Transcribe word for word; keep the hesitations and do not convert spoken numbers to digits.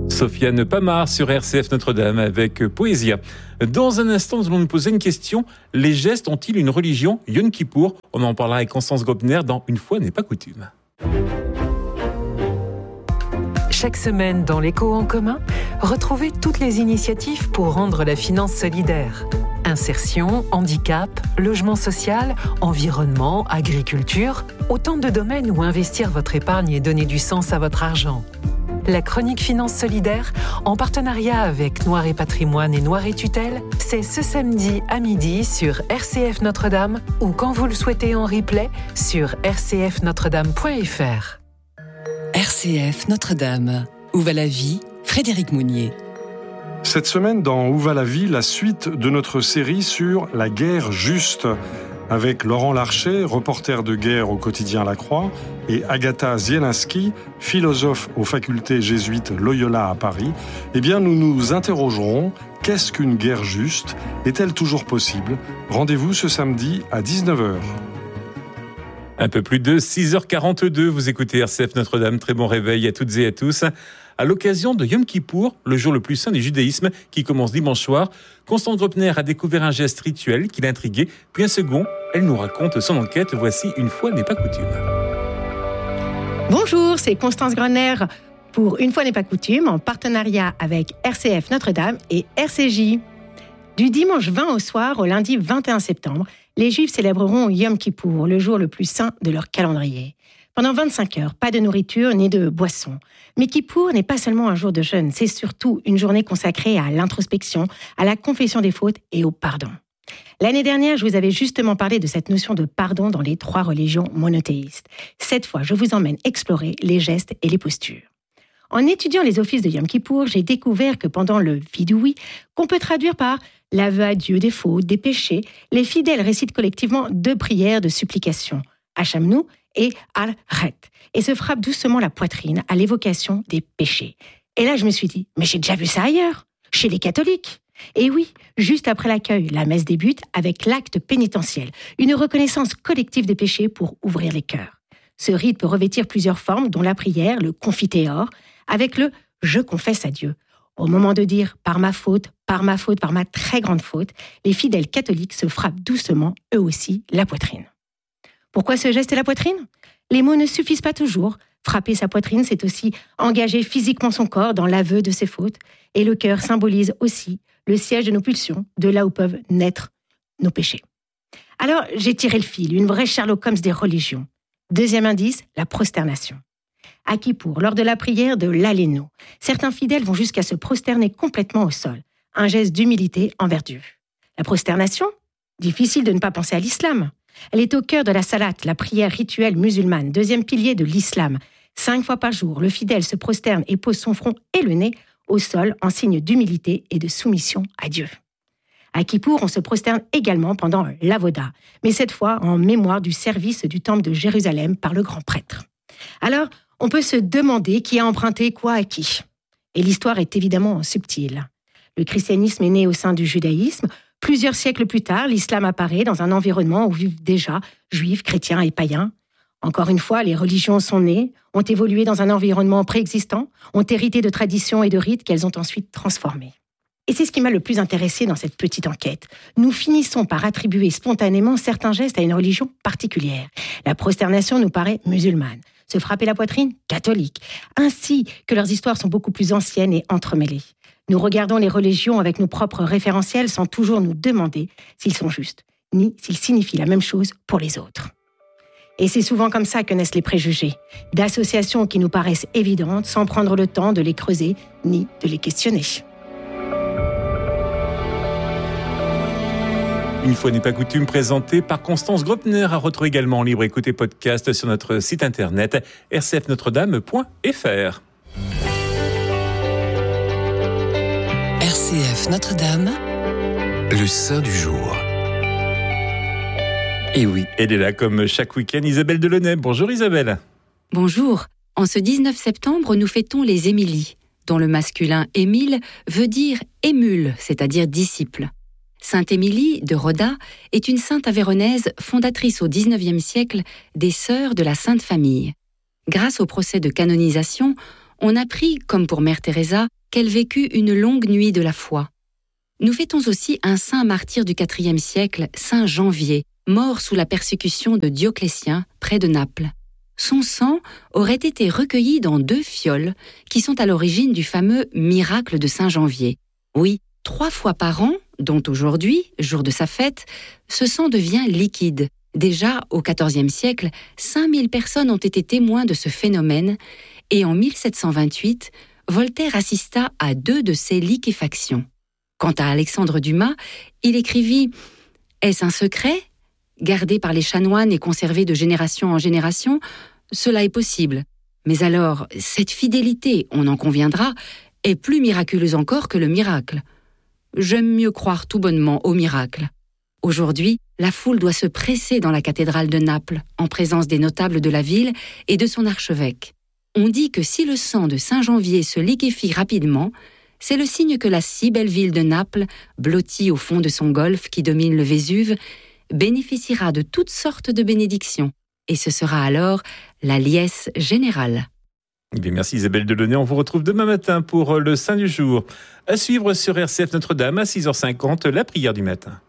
Sofiane Pamar sur R C F Notre-Dame avec Poésia. Dans un instant, nous allons nous poser une question. Les gestes ont-ils une religion? Yom Kippour. On en parlera avec Constance Grobner dans Une fois n'est pas coutume. Chaque semaine dans l'Écho en commun, retrouvez toutes les initiatives pour rendre la finance solidaire. Insertion, handicap, logement social, environnement, agriculture, autant de domaines où investir votre épargne et donner du sens à votre argent. La chronique Finance Solidaire, en partenariat avec Noir et Patrimoine et Noir et Tutelle, c'est ce samedi à midi sur R C F Notre-Dame ou quand vous le souhaitez en replay sur r c f notre dame point f r. R C F Notre-Dame. Où va la vie? Frédéric Mounier. Cette semaine, dans Où va la vie, la suite de notre série sur la guerre juste, avec Laurent Larcher, reporter de guerre au quotidien La Croix, et Agatha Zielinski, philosophe aux facultés jésuites Loyola à Paris. Eh bien, nous nous interrogerons, qu'est-ce qu'une guerre juste? Est-elle toujours possible? Rendez-vous ce samedi à dix-neuf heures. Un peu plus de six heures quarante-deux, vous écoutez R C F Notre-Dame. Très bon réveil à toutes et à tous. À l'occasion de Yom Kippour, le jour le plus saint du judaïsme qui commence dimanche soir, Constance Grobner a découvert un geste rituel qui l'a intriguée. Puis un second, elle nous raconte son enquête. Voici Une fois n'est pas coutume. Bonjour, c'est Constance Grobner pour Une fois n'est pas coutume, en partenariat avec R C F Notre-Dame et R C J. Du dimanche vingt au soir au lundi vingt et un septembre, les Juifs célébreront Yom Kippour, le jour le plus saint de leur calendrier. Pendant vingt-cinq heures, pas de nourriture ni de boisson. Mais Kippour n'est pas seulement un jour de jeûne, c'est surtout une journée consacrée à l'introspection, à la confession des fautes et au pardon. L'année dernière, je vous avais justement parlé de cette notion de pardon dans les trois religions monothéistes. Cette fois, je vous emmène explorer les gestes et les postures. En étudiant les offices de Yom Kippour, j'ai découvert que pendant le Vidouï, qu'on peut traduire par l'aveu à Dieu des fautes, des péchés, les fidèles récitent collectivement deux prières de supplication, Hachamnu et Al-Ret, et se frappent doucement la poitrine à l'évocation des péchés. Et là, je me suis dit, mais j'ai déjà vu ça ailleurs, chez les catholiques. Et oui, juste après l'accueil, la messe débute avec l'acte pénitentiel, une reconnaissance collective des péchés pour ouvrir les cœurs. Ce rite peut revêtir plusieurs formes, dont la prière, le confiteor, avec le « je confesse à Dieu ». Au moment de dire « par ma faute, par ma faute, par ma très grande faute », les fidèles catholiques se frappent doucement, eux aussi, la poitrine. Pourquoi ce geste et la poitrine? Les mots ne suffisent pas toujours. Frapper sa poitrine, c'est aussi engager physiquement son corps dans l'aveu de ses fautes. Et le cœur symbolise aussi le siège de nos pulsions, de là où peuvent naître nos péchés. Alors, j'ai tiré le fil, une vraie Sherlock Holmes des religions. Deuxième indice, la prosternation. À Kippour, lors de la prière de l'Aléno, certains fidèles vont jusqu'à se prosterner complètement au sol, un geste d'humilité envers Dieu. La prosternation? Difficile de ne pas penser à l'islam. Elle est au cœur de la salat, la prière rituelle musulmane, deuxième pilier de l'islam. Cinq fois par jour, le fidèle se prosterne et pose son front et le nez au sol en signe d'humilité et de soumission à Dieu. À Kippour, on se prosterne également pendant l'avoda, mais cette fois en mémoire du service du temple de Jérusalem par le grand prêtre. Alors, on peut se demander qui a emprunté quoi à qui. Et l'histoire est évidemment subtile. Le christianisme est né au sein du judaïsme. Plusieurs siècles plus tard, l'islam apparaît dans un environnement où vivent déjà juifs, chrétiens et païens. Encore une fois, les religions sont nées, ont évolué dans un environnement préexistant, ont hérité de traditions et de rites qu'elles ont ensuite transformés. Et c'est ce qui m'a le plus intéressé dans cette petite enquête. Nous finissons par attribuer spontanément certains gestes à une religion particulière. La prosternation nous paraît musulmane, se frapper la poitrine, catholique, ainsi que leurs histoires sont beaucoup plus anciennes et entremêlées. Nous regardons les religions avec nos propres référentiels sans toujours nous demander s'ils sont justes, ni s'ils signifient la même chose pour les autres. Et c'est souvent comme ça que naissent les préjugés, d'associations qui nous paraissent évidentes sans prendre le temps de les creuser ni de les questionner. Une fois n'est pas coutume, présentée par Constance Grobner, à retrouver également en libre écoute et podcast sur notre site internet r c f notre dame point f r. R C F Notre-Dame, le saint du jour. Et oui, elle est là comme chaque week-end, Isabelle Delaunay. Bonjour Isabelle. Bonjour. En ce dix-neuf septembre, nous fêtons les Émilies, dont le masculin Émile veut dire émule, c'est-à-dire disciple. Sainte Émilie de Roda est une sainte avéronaise fondatrice au dix-neuvième siècle des Sœurs de la Sainte Famille. Grâce au procès de canonisation, on a pris, comme pour Mère Teresa, qu'elle vécut une longue nuit de la foi. Nous fêtons aussi un saint martyr du quatrième siècle, saint Janvier, mort sous la persécution de Dioclétien, près de Naples. Son sang aurait été recueilli dans deux fioles qui sont à l'origine du fameux miracle de saint Janvier. Oui, trois fois par an, dont aujourd'hui, jour de sa fête, ce sang devient liquide. Déjà, au quatorzième siècle, cinq mille personnes ont été témoins de ce phénomène et en mille sept cent vingt-huit, Voltaire assista à deux de ces liquéfactions. Quant à Alexandre Dumas, il écrivit « Est-ce un secret ? Gardé par les chanoines et conservé de génération en génération, cela est possible. Mais alors, cette fidélité, on en conviendra, est plus miraculeuse encore que le miracle. J'aime mieux croire tout bonnement au miracle. Aujourd'hui, la foule doit se presser dans la cathédrale de Naples, en présence des notables de la ville et de son archevêque. On dit que si le sang de saint Janvier se liquéfie rapidement, c'est le signe que la si belle ville de Naples, blottie au fond de son golfe qui domine le Vésuve, bénéficiera de toutes sortes de bénédictions. Et ce sera alors la liesse générale. Eh bien, merci Isabelle Delaunay. On vous retrouve demain matin pour le Saint du jour. À suivre sur R C F Notre-Dame à six heures cinquante, la prière du matin.